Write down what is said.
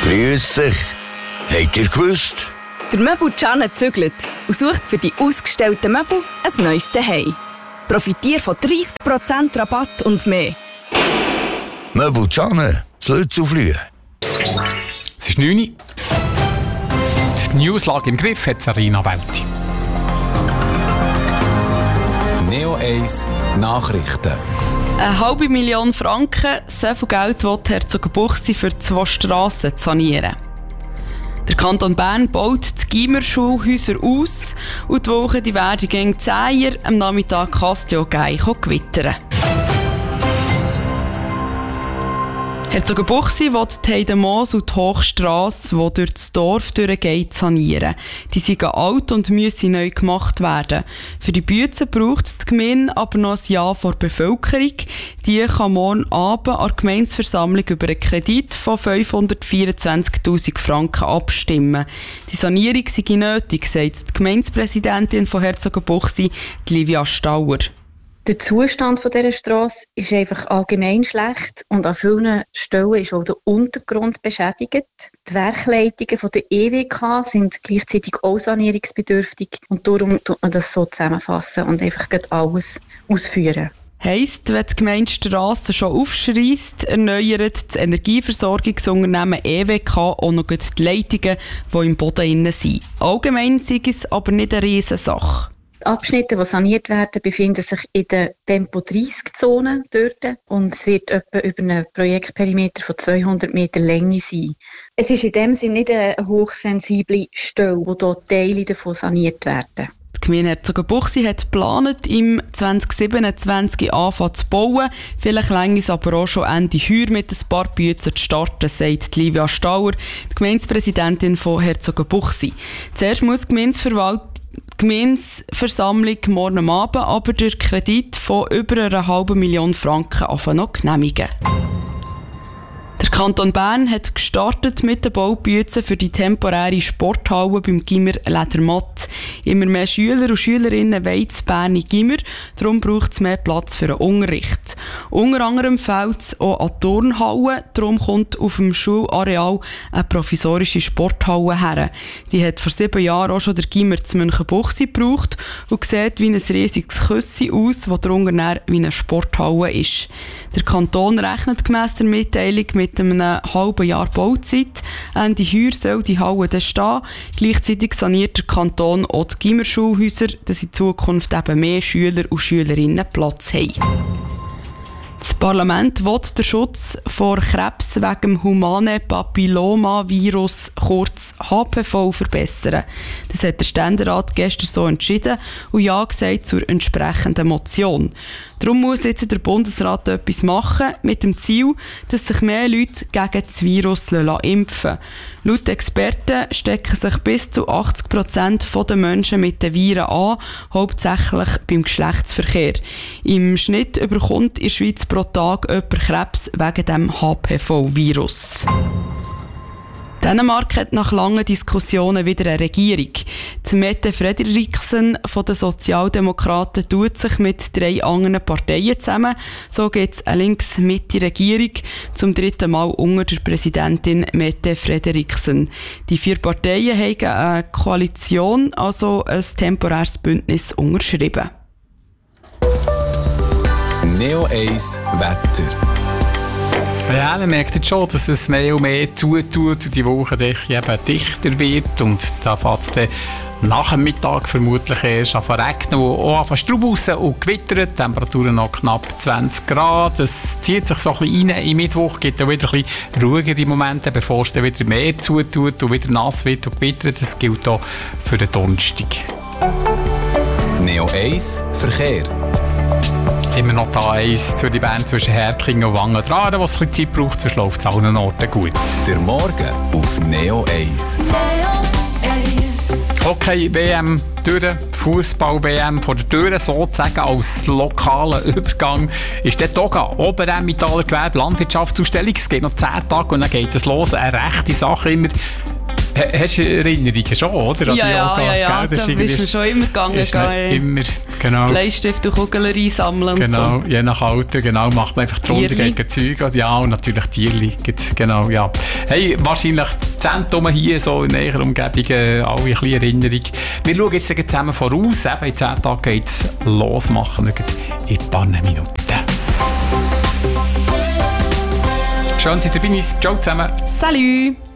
Grüß euch. Habt ihr gewusst? Der Möbel Canne zügelt und sucht für die ausgestellten Möbel ein neues Zuhause. Profitiere von 30% Rabatt und mehr. Möbel Canne, das Lützuflühe. Es ist 9 Uhr. Die Newslage im Griff hat Sarina Welti. Neo 1 Nachrichten. 500 000 Franken, so viel Geld will Herzogenbuchsee für 2 Strassen sanieren. Der Kanton Bern baut die Gymnasiumschulhäuser aus und die Woche die werden gegen 10 Uhr am Nachmittag Castio Gei gewittern. Herzogenbuchsee will die Heidemoos und die Hochstrasse, die durch das Dorf durchgeht, sanieren. Die sind alt und müssen neu gemacht werden. Für die Bützen braucht die Gemeinde aber noch ein Ja vor der Bevölkerung. Die kann morgen Abend an der Gemeindeversammlung über einen Kredit von 524'000 Franken abstimmen. Die Sanierung sei nötig, sagt die Gemeindepräsidentin von Herzogenbuchsee, Livia Stauer. Der Zustand dieser Strasse ist einfach allgemein schlecht und an vielen Stellen ist auch der Untergrund beschädigt. Die Werkleitungen von der EWK sind gleichzeitig auch sanierungsbedürftig und darum tut man das so zusammenfassen und einfach alles ausführen. Heisst, wenn die Gemeinde Strassen schon aufschreisst, erneuert das Energieversorgungsunternehmen EWK auch noch die Leitungen, die im Boden sind. Allgemein sei es aber nicht eine Riesensache. Die Abschnitte, die saniert werden, befinden sich in der Tempo-30-Zone dort und es wird etwa über einen Projektperimeter von 200 Meter Länge sein. Es ist in dem Sinne nicht eine hochsensible Stelle, wo dort Teile davon saniert werden. Die Gemeinde Herzogenbuchsee hat geplant, im 2027 anfangen zu bauen. Vielleicht länger es aber auch schon Ende Heuer mit ein paar Bützen zu starten, sagt Livia Stauer, die Gemeindepräsidentin von Herzogenbuchsee. Zuerst muss die Gemeindeversammlung morgen Abend aber den Kredit von über 500 000 Franken noch genehmigen. Der Kanton Bern hat gestartet mit den Baubützen für die temporäre Sporthalle beim Gymmer Ledermatt. Immer mehr Schüler und Schülerinnen wollen das Berner Gymmer, darum braucht es mehr Platz für den Unterricht. Unter anderem fehlt es auch an Turnhallen, darum kommt auf dem Schulareal eine provisorische Sporthalle her. Die hat vor 7 Jahren auch schon der Gymmer zu Münchenbuchsee gebraucht und sieht wie ein riesiges Küssi aus, das darunter wie eine Sporthalle ist. Der Kanton rechnet gemäss der Mitteilung mit einem halben Jahr Bauzeit. Ende Heuer soll die Halle dann stehen. Gleichzeitig saniert der Kanton auch die Gymnasiumschulhäuser, dass in Zukunft eben mehr Schüler und Schülerinnen Platz haben. Das Parlament will den Schutz vor Krebs wegen dem Humane Papilloma-Virus, kurz HPV, verbessern. Das hat der Ständerat gestern so entschieden und ja gesagt zur entsprechenden Motion. Darum muss jetzt der Bundesrat etwas machen, mit dem Ziel, dass sich mehr Leute gegen das Virus impfen lassen. Laut Experten stecken sich bis zu 80% der Menschen mit den Viren an, hauptsächlich beim Geschlechtsverkehr. Im Schnitt überkommt in der Schweiz pro Tag jemand Krebs wegen dem HPV-Virus. Dänemark hat nach langen Diskussionen wieder eine Regierung. Die Mette Frederiksen von den Sozialdemokraten tut sich mit 3 anderen Parteien zusammen. So gibt es eine Links-Mitte-Regierung, zum 3. Mal unter der Präsidentin Mette Frederiksen. Die 4 Parteien haben eine Koalition, also ein temporäres Bündnis, unterschrieben. Neo 1 Wetter. Ja, man merkt jetzt schon, dass es mehr und mehr zutut und die Wolkendecke eben dichter wird und da fängt es dann nach dem Mittag vermutlich erst an zu regnen und auch an Staub raus und gewittert. Temperaturen noch knapp 20 Grad. Es zieht sich so ein bisschen rein. Im Mittwoch gibt es auch wieder ein bisschen ruhigere Momente, bevor es dann wieder mehr zutut und wieder nass wird und gewittert. Das gilt auch für den Donnerstag. Neo 1 Verkehr. Immer noch da eins zu die Band zwischen Herkingen und Wangen-Draden, wo es ein bisschen Zeit braucht, sonst läuft es an allen Orten gut. Der Morgen auf Neo 1. Hockey-WM durch, Fußball-WM vor der Tür, sozusagen als lokaler Übergang, ist der Toga, Oberemmentaler Gewerbe, Landwirtschaftsausstellung. Es geht noch 10 Tage und dann geht es los. Eine rechte Sache immer. Hast du Erinnerungen schon, oder? Ja. Da bist du schon immer gegangen. Immer, genau. Bleistift und Kugeln einsammeln. Genau, und so. je nach Alter, genau, macht man einfach die Runde gegen Zeug. Ja, und natürlich Tierli, genau, ja. Hey, wahrscheinlich Zentrum hier, so in näherer Umgebung, alle ein bisschen Erinnerung. Wir schauen jetzt zusammen voraus, eben in 10 Tagen geht es los, machen wir in ein paar Minuten. Schön, dass ihr dabei seid. Ciao zusammen. Salut!